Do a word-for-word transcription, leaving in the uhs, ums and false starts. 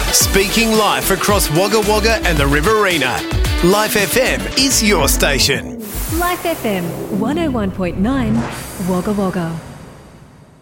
Speaking live across Wagga Wagga and the Riverina. Life F M is your station. Life F M one oh one point nine Wagga Wagga.